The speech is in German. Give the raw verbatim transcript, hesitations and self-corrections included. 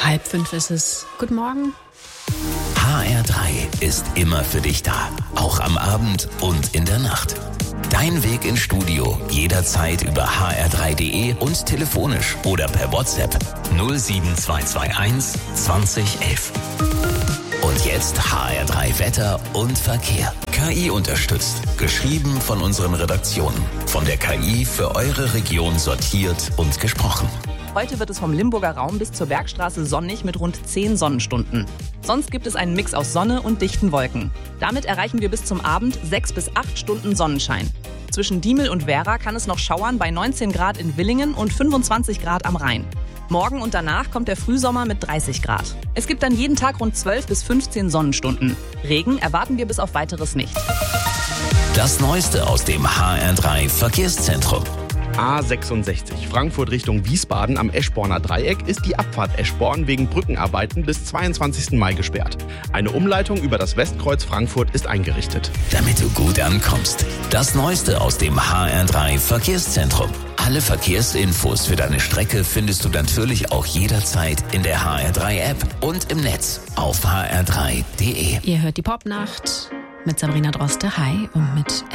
Halb fünf ist es. Guten Morgen. H R drei ist immer für dich da, auch am Abend und in der Nacht. Dein Weg ins Studio jederzeit über h r drei punkt d e und telefonisch oder per WhatsApp null sieben zwei zwei eins zwanzig elf. Und jetzt H R drei Wetter und Verkehr. K I unterstützt. Geschrieben von unseren Redaktionen. Von der K I für eure Region sortiert und gesprochen. Heute wird es vom Limburger Raum bis zur Bergstraße sonnig mit rund zehn Sonnenstunden. Sonst gibt es einen Mix aus Sonne und dichten Wolken. Damit erreichen wir bis zum Abend sechs bis acht Stunden Sonnenschein. Zwischen Diemel und Werra kann es noch schauern bei neunzehn Grad in Villingen und fünfundzwanzig Grad am Rhein. Morgen und danach kommt der Frühsommer mit dreißig Grad. Es gibt dann jeden Tag rund zwölf bis fünfzehn Sonnenstunden. Regen erwarten wir bis auf Weiteres nicht. Das Neueste aus dem H R drei Verkehrszentrum. A sechsundsechzig Frankfurt Richtung Wiesbaden am Eschborner Dreieck ist die Abfahrt Eschborn wegen Brückenarbeiten bis zweiundzwanzigsten Mai gesperrt. Eine Umleitung über das Westkreuz Frankfurt ist eingerichtet. Damit du gut ankommst. Das Neueste aus dem H R drei Verkehrszentrum. Alle Verkehrsinfos für deine Strecke findest du natürlich auch jederzeit in der H R drei App und im Netz auf h r drei punkt d e. Ihr hört die Popnacht mit Sabrina Droste. Hi und mit